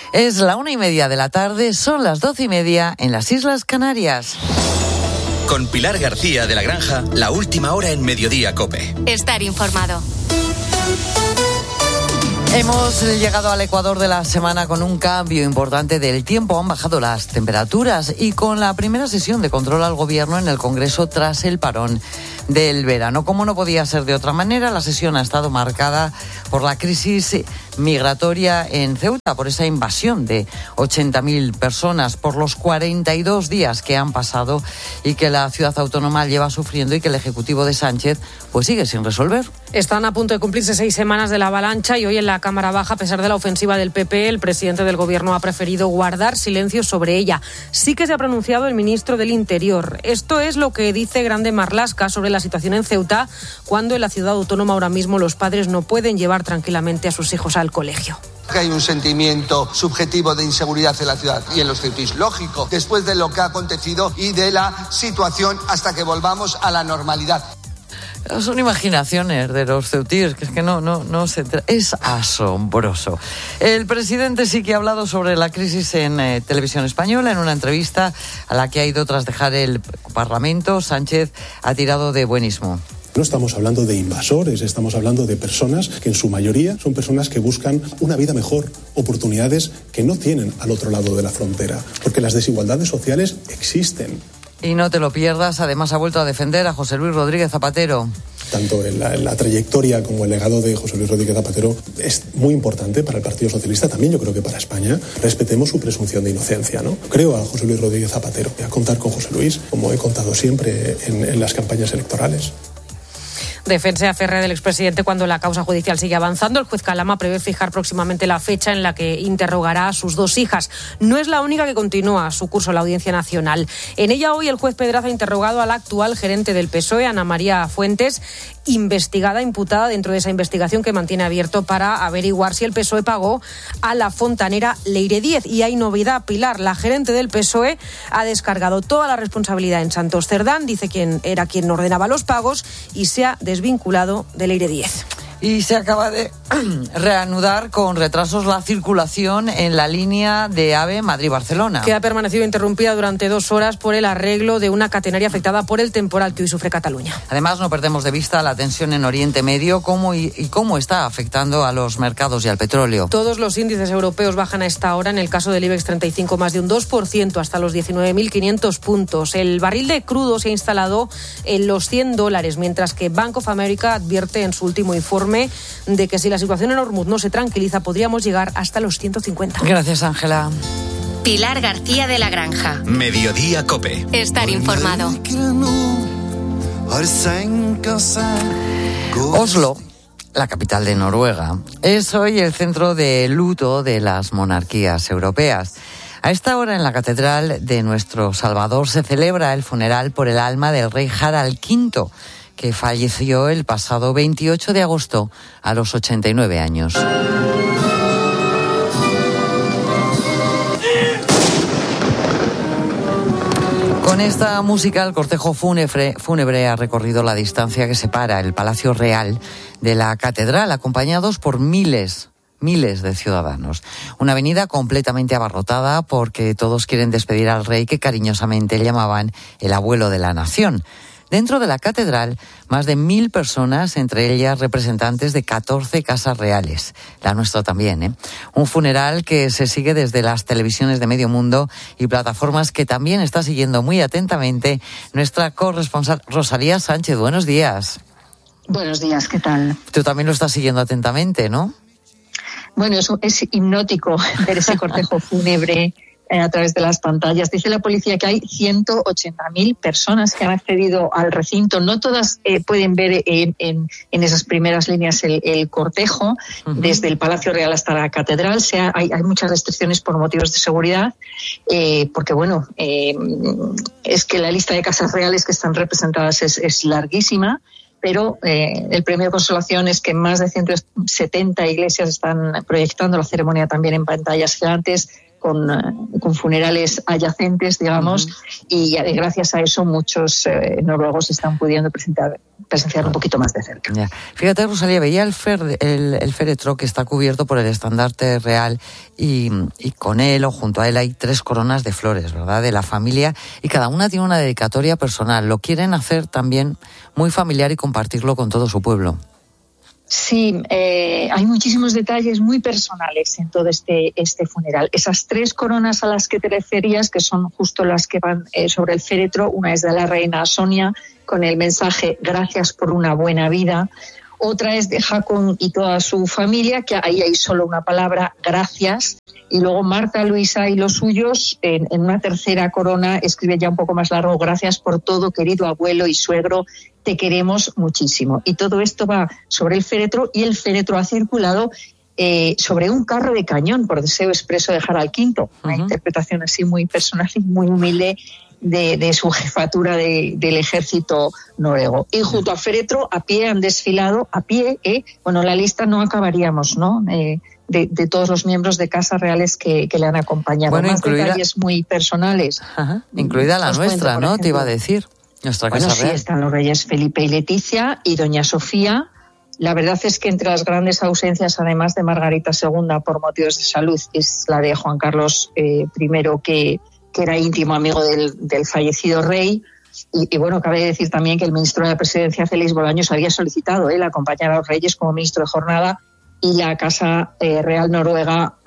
Es la 1:30 de la tarde, son las 12:30 en las Islas Canarias. Con Pilar García de la Granja, la última hora en Mediodía COPE. Estar informado. Hemos llegado al Ecuador de la semana con un cambio importante del tiempo. Han bajado las temperaturas y con la primera sesión de control al gobierno en el Congreso tras el parón del verano. Como no podía ser de otra manera, la sesión ha estado marcada por la crisis migratoria en Ceuta, por esa invasión de 80.000 personas, por los 42 días que han pasado y que la ciudad autónoma lleva sufriendo y que el Ejecutivo de Sánchez pues sigue sin resolver. Están a punto de cumplirse 6 semanas de la avalancha y hoy en la Cámara Baja, a pesar de la ofensiva del PP, el presidente del Gobierno ha preferido guardar silencio sobre ella. Sí que se ha pronunciado el ministro del Interior. Esto es lo que dice Grande Marlaska sobre la situación en Ceuta, cuando en la ciudad autónoma ahora mismo los padres no pueden llevar tranquilamente a sus hijos al colegio. Hay un sentimiento subjetivo de inseguridad en la ciudad y en los ceutíes, lógico, después de lo que ha acontecido y de la situación hasta que volvamos a la normalidad. Son imaginaciones de los ceutíes, que es que no se es asombroso. El presidente sí que ha hablado sobre la crisis en Televisión Española. En una entrevista a la que ha ido tras dejar el Parlamento, Sánchez ha tirado de buenismo. No estamos hablando de invasores, estamos hablando de personas que en su mayoría son personas que buscan una vida mejor, oportunidades que no tienen al otro lado de la frontera, porque las desigualdades sociales existen. Y no te lo pierdas, además ha vuelto a defender a José Luis Rodríguez Zapatero. Tanto la trayectoria como el legado de José Luis Rodríguez Zapatero es muy importante para el Partido Socialista, también yo creo que para España. Respetemos su presunción de inocencia, ¿no? Creo a José Luis Rodríguez Zapatero. Voy a contar con José Luis, como he contado siempre en las campañas electorales. Defensa férrea del expresidente cuando la causa judicial sigue avanzando. El juez Calama prevé fijar próximamente la fecha en la que interrogará a sus 2 hijas. No es la única que continúa su curso en la Audiencia Nacional. En ella hoy el juez Pedraza ha interrogado a la actual gerente del PSOE, Ana María Fuentes, imputada dentro de esa investigación que mantiene abierto para averiguar si el PSOE pagó a la fontanera Leire Díez. Y hay novedad, Pilar, la gerente del PSOE ha descargado toda la responsabilidad en Santos Cerdán, dice quien ordenaba los pagos y se ha desvinculado de Leire Díez. Y se acaba de reanudar con retrasos la circulación en la línea de AVE Madrid-Barcelona. Que ha permanecido interrumpida durante 2 horas por el arreglo de una catenaria afectada por el temporal que hoy sufre Cataluña. Además, no perdemos de vista la tensión en Oriente Medio y cómo está afectando a los mercados y al petróleo. Todos los índices europeos bajan a esta hora. En el caso del IBEX 35, más de un 2%, hasta los 19.500 puntos. El barril de crudo se ha instalado en los $100, mientras que Bank of America advierte en su último informe de que si la situación en Hormuz no se tranquiliza, podríamos llegar hasta los 150. Gracias, Ángela. Pilar García de la Granja. Mediodía COPE. Estar informado. Oslo, la capital de Noruega, es hoy el centro de luto de las monarquías europeas. A esta hora en la Catedral de Nuestro Salvador se celebra el funeral por el alma del rey Harald V, que falleció el pasado 28 de agosto a los 89 años. Con esta música, el cortejo fúnebre ha recorrido la distancia que separa el Palacio Real de la Catedral, acompañados por miles de ciudadanos. Una avenida completamente abarrotada porque todos quieren despedir al rey que cariñosamente llamaban el abuelo de la nación. Dentro de la catedral, más de 1.000 personas, entre ellas representantes de 14 casas reales. La nuestra también, ¿eh? Un funeral que se sigue desde las televisiones de medio mundo y plataformas que también está siguiendo muy atentamente nuestra corresponsal Rosalía Sánchez. Buenos días. Buenos días, ¿qué tal? Tú también lo estás siguiendo atentamente, ¿no? Bueno, eso es hipnótico ver ese cortejo fúnebre a través de las pantallas. Dice la policía que hay 180.000 personas que han accedido al recinto. No todas pueden ver en esas primeras líneas el cortejo, desde el Palacio Real hasta la Catedral. Hay muchas restricciones por motivos de seguridad, porque bueno, es que la lista de casas reales que están representadas es larguísima. Pero el premio de consolación es que más de 170 iglesias están proyectando la ceremonia también en pantallas gigantes, con funerales adyacentes, digamos, y gracias a eso muchos noruegos están pudiendo presenciar un poquito más de cerca. Ya. Fíjate, Rosalía, veía el féretro que está cubierto por el estandarte real y con él o junto a él hay 3 coronas de flores, ¿verdad?, de la familia, y cada una tiene una dedicatoria personal. Lo quieren hacer también muy familiar y compartirlo con todo su pueblo. Sí, hay muchísimos detalles muy personales en todo este funeral. Esas 3 coronas a las que te referías, que son justo las que van sobre el féretro, una es de la reina Sonia con el mensaje "Gracias por una buena vida". Otra es de Håkon y toda su familia, que ahí hay solo una palabra, "gracias". Y luego Marta, Luisa y los suyos, en una tercera corona, escribe ya un poco más largo: "Gracias por todo, querido abuelo y suegro, te queremos muchísimo". Y todo esto va sobre el féretro, y el féretro ha circulado sobre un carro de cañón, por deseo expreso de Harald V. Una interpretación así muy personal y muy humilde de su jefatura del ejército noruego. Y junto al féretro, a pie, han desfilado, la lista no acabaríamos, ¿no?, de todos los miembros de casas reales que le han acompañado. Bueno, más detalles muy personales. Incluida la nuestra, ¿no? Ejemplo, te iba a decir. Nuestra casa real. Sí, están los reyes Felipe y Leticia y doña Sofía. La verdad es que entre las grandes ausencias, además de Margarita II por motivos de salud, es la de Juan Carlos I, que era íntimo amigo del fallecido rey. Y bueno, cabe decir también que el ministro de la Presidencia, Félix Bolaños, había solicitado él acompañar a los reyes como ministro de jornada, y la Casa Real Noruega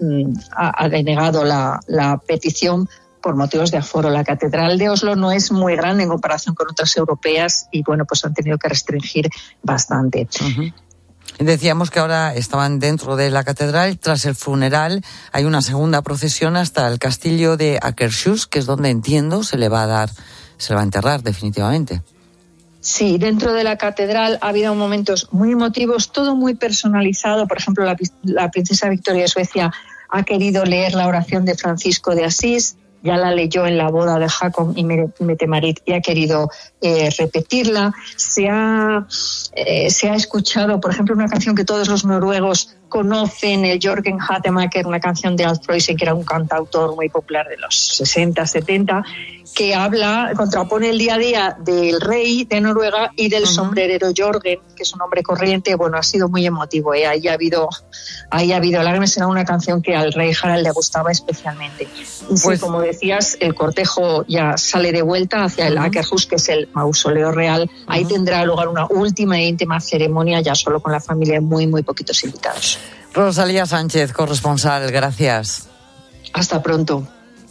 ha denegado la petición por motivos de aforo. La Catedral de Oslo no es muy grande en comparación con otras europeas y bueno, pues han tenido que restringir bastante. Decíamos que ahora estaban dentro de la catedral. Tras el funeral hay una segunda procesión hasta el castillo de Akershus, que es donde, entiendo, se le va a enterrar definitivamente. Sí, dentro de la catedral ha habido momentos muy emotivos, todo muy personalizado. Por ejemplo, la princesa Victoria de Suecia ha querido leer la oración de Francisco de Asís, ya la leyó en la boda de Håkon y Mette-Marit y ha querido repetirla. Se ha escuchado, por ejemplo, una canción que todos los noruegos conocen, el Jørgen Hattemaker, una canción de Alf Preussen, que era un cantautor muy popular de los 60, 70, que contrapone el día a día del rey de Noruega y del sombrerero Jørgen, que es un hombre corriente. Bueno, ha sido muy emotivo, Ahí ha habido lágrimas. Era una canción que al rey Harald le gustaba especialmente. Y pues, sí, como decías, el cortejo ya sale de vuelta hacia el Akershus, que es el mausoleo real. Ahí tendrá lugar una última e íntima ceremonia, ya solo con la familia, muy, muy poquitos invitados. Rosalía Sánchez, corresponsal, gracias. Hasta pronto.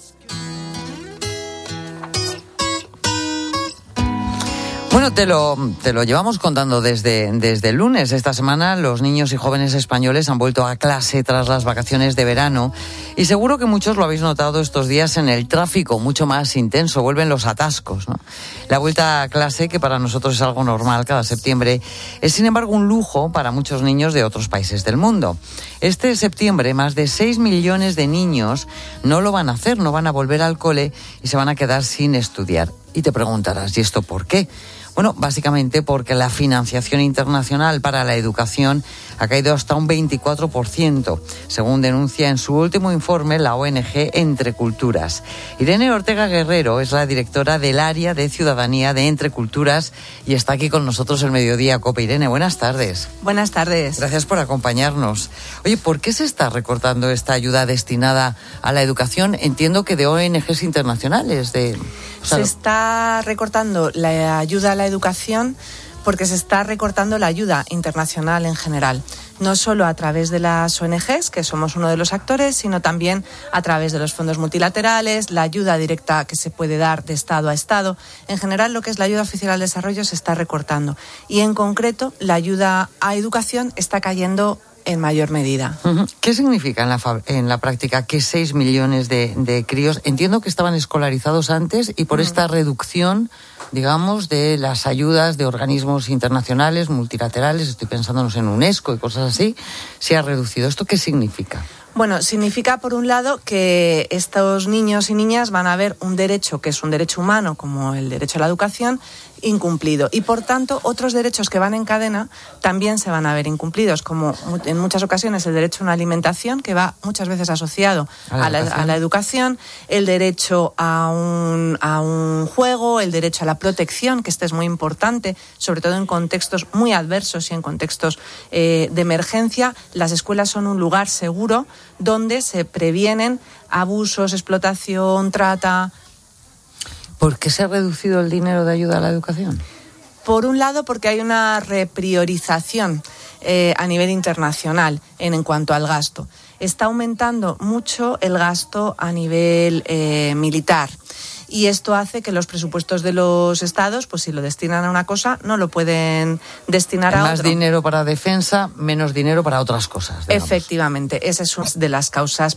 Bueno, te lo llevamos contando desde el lunes. Esta semana los niños y jóvenes españoles han vuelto a clase tras las vacaciones de verano y seguro que muchos lo habéis notado estos días en el tráfico, mucho más intenso, vuelven los atascos, ¿no? La vuelta a clase, que para nosotros es algo normal cada septiembre, es sin embargo un lujo para muchos niños de otros países del mundo. Este septiembre más de 6 millones de niños no lo van a hacer, no van a volver al cole y se van a quedar sin estudiar. Y te preguntarás, ¿y esto por qué? Bueno, básicamente porque la financiación internacional para la educación ha caído hasta un 24%, según denuncia en su último informe la ONG Entre Culturas. Irene Ortega Guerrero es la directora del área de ciudadanía de Entre Culturas y está aquí con nosotros el Mediodía COPE. Irene, buenas tardes. Buenas tardes. Gracias por acompañarnos. Oye, ¿por qué se está recortando esta ayuda destinada a la educación? Entiendo que de ONGs internacionales. Se está recortando la ayuda a la educación porque se está recortando la ayuda internacional en general, no solo a través de las ONGs, que somos uno de los actores, sino también a través de los fondos multilaterales, la ayuda directa que se puede dar de Estado a Estado. En general, lo que es la ayuda oficial al desarrollo se está recortando y, en concreto, la ayuda a educación está cayendo en mayor medida. ¿Qué significa en la práctica que 6 millones de críos, entiendo que estaban escolarizados antes y por esta reducción, digamos, de las ayudas de organismos internacionales, multilaterales, estoy pensándonos en UNESCO y cosas así, se ha reducido? ¿Esto qué significa? Bueno, significa, por un lado, que estos niños y niñas van a ver un derecho, que es un derecho humano, como el derecho a la educación, incumplido. Y, por tanto, otros derechos que van en cadena también se van a ver incumplidos, como en muchas ocasiones el derecho a una alimentación, que va muchas veces asociado a la educación, el derecho a un juego, el derecho a la protección, que este es muy importante, sobre todo en contextos muy adversos y en contextos de emergencia. Las escuelas son un lugar seguro donde se previenen abusos, explotación, trata. ¿Por qué se ha reducido el dinero de ayuda a la educación? Por un lado, porque hay una repriorización a nivel internacional en cuanto al gasto. Está aumentando mucho el gasto a nivel militar. Y esto hace que los presupuestos de los estados, pues si lo destinan a una cosa, no lo pueden destinar a otra. Más dinero para defensa, menos dinero para otras cosas, digamos. Efectivamente, esa es una de las causas